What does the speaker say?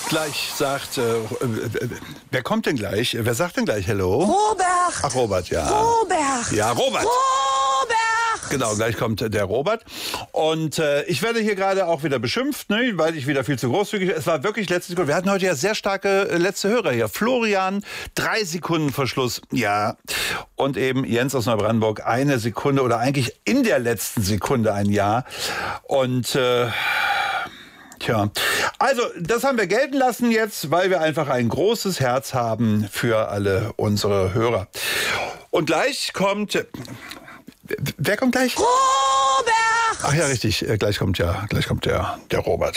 Gleich sagt, wer kommt denn gleich? Wer sagt denn gleich Hello? Robert! Ach, Robert, ja. Robert! Ja, Robert. Robert! Genau, gleich kommt der Robert. Und ich werde hier gerade auch wieder beschimpft, ne, weil ich wieder viel zu großzügig. Es war wirklich letzte Sekunde. Wir hatten heute ja sehr starke letzte Hörer hier. Florian, 3 Sekunden Verschluss. Ja. Und eben Jens aus Neubrandenburg, 1 Sekunde oder eigentlich in der letzten Sekunde ein Ja. Und tja, also das haben wir gelten lassen jetzt, weil wir einfach ein großes Herz haben für alle unsere Hörer. Und gleich kommt... Wer kommt gleich? Robert! Ach ja, richtig. Gleich kommt der Robert.